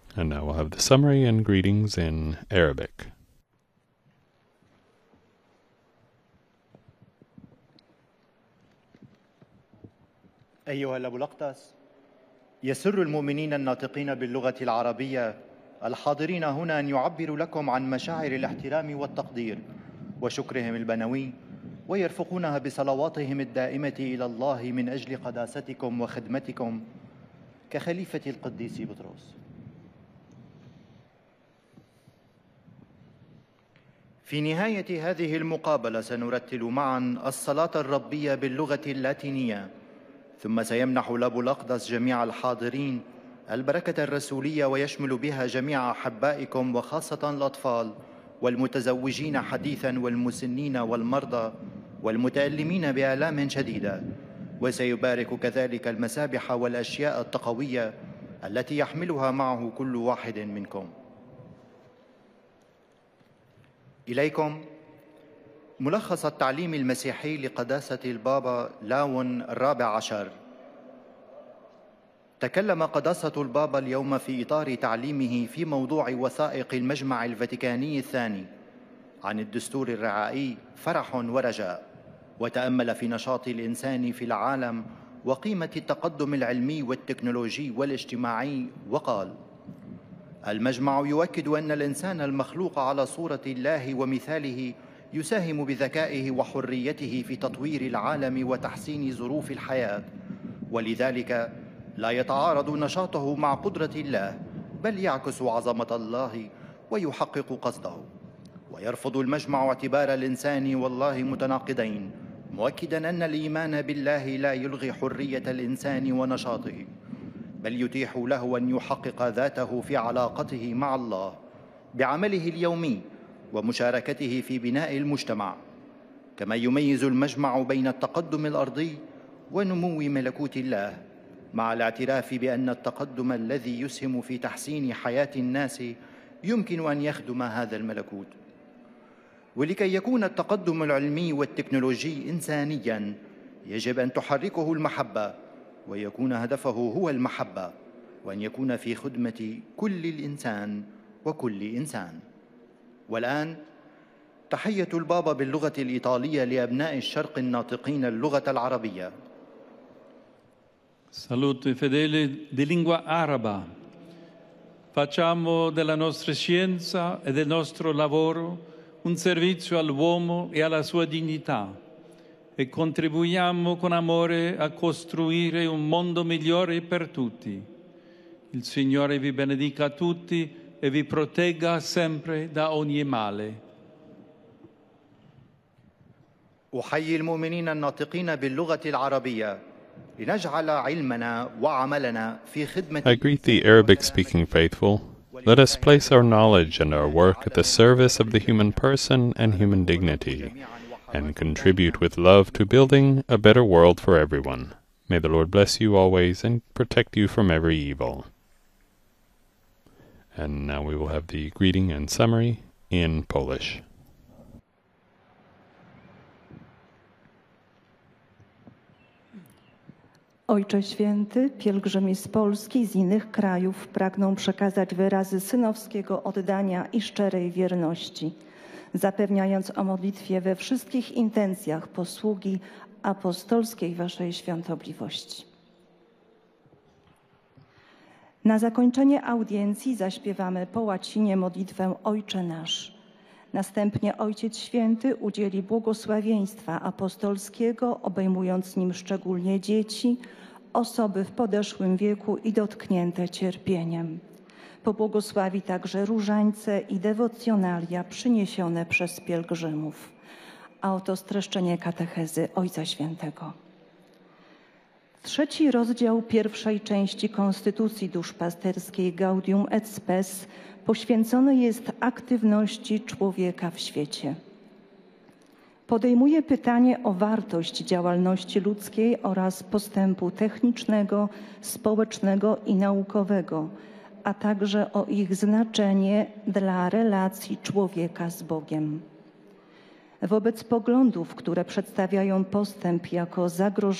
And now we'll have the summary and greetings in Arabic. أيها الأب الأقدس، يسر المؤمنين الناطقين باللغة العربية الحاضرين هنا أن يعبروا لكم عن مشاعر الاحترام والتقدير وشكرهم البنوي، ويرفقونها بصلواتهم الدائمة إلى الله من أجل قداستكم وخدمتكم كخليفة القديس بطرس. في نهاية هذه المقابلة سنرتل معا الصلاة الربية باللغة اللاتينية، ثم سيمنح الأب الأقدس جميع الحاضرين البركة الرسولية، ويشمل بها جميع أحبائكم وخاصة الأطفال والمتزوجين حديثا والمسنين والمرضى والمتألمين بآلام شديدة، وسيبارك كذلك المسابح والأشياء التقوية التي يحملها معه كل واحد منكم. إليكم ملخص التعليم المسيحي لقداسة البابا لاون الرابع عشر. تكلم قداسة البابا اليوم في إطار تعليمه في موضوع وثائق المجمع الفاتيكاني الثاني عن الدستور الرعائي فرح ورجاء، وتأمل في نشاط الإنسان في العالم وقيمة التقدم العلمي والتكنولوجي والاجتماعي، وقال: المجمع يؤكد أن الإنسان المخلوق على صورة الله ومثاله يساهم بذكائه وحريته في تطوير العالم وتحسين ظروف الحياة، ولذلك لا يتعارض نشاطه مع قدرة الله، بل يعكس عظمة الله ويحقق قصده. ويرفض المجمع اعتبار الإنسان والله متناقضين، مؤكدا أن الإيمان بالله لا يلغي حرية الإنسان ونشاطه، بل يتيح له أن يحقق ذاته في علاقته مع الله بعمله اليومي ومشاركته في بناء المجتمع. كما يميز المجمع بين التقدم الأرضي ونمو ملكوت الله، مع الاعتراف بأن التقدم الذي يسهم في تحسين حياة الناس يمكن أن يخدم هذا الملكوت. ولكي يكون التقدم العلمي والتكنولوجي إنسانياً، يجب أن تحركه المحبة، ويكون هدفه هو المحبة، وأن يكون في خدمة كل الإنسان وكل إنسان. والآن تحية البابا باللغة الإيطالية لأبناء الشرق الناطقين اللغة العربية. Saluto i fedeli di lingua araba. Facciamo della nostra scienza e del nostro lavoro un servizio all'uomo e alla sua dignità e contribuiamo con amore a costruire un mondo migliore per tutti. Il Signore vi benedica a tutti e vi protegga sempre da ogni male. أحيي المؤمنين الناطقين باللغة العربية لنجعل علمنا وعملنا في خدمة. I greet the Arabic-speaking faithful. Let us place our knowledge and our work at the service of the human person and human dignity, and contribute with love to building a better world for everyone. May the Lord bless you always and protect you from every evil. And now we will have the greeting and summary in Polish. Ojcze Święty, pielgrzymi z Polski i z innych krajów pragną przekazać wyrazy synowskiego oddania i szczerej wierności, zapewniając o modlitwie we wszystkich intencjach posługi apostolskiej Waszej Świątobliwości. Na zakończenie audiencji zaśpiewamy po łacinie modlitwę Ojcze Nasz. Następnie Ojciec Święty udzieli błogosławieństwa apostolskiego, obejmując nim szczególnie dzieci, osoby w podeszłym wieku i dotknięte cierpieniem. Pobłogosławi także różańce i dewocjonalia przyniesione przez pielgrzymów. A oto streszczenie katechezy Ojca Świętego. Trzeci rozdział pierwszej części Konstytucji Duszpasterskiej Gaudium et Spes poświęcony jest aktywności człowieka w świecie. Podejmuje pytanie o wartość działalności ludzkiej oraz postępu technicznego, społecznego i naukowego, a także o ich znaczenie dla relacji człowieka z Bogiem. Wobec poglądów, które przedstawiają postęp jako zagrożenie,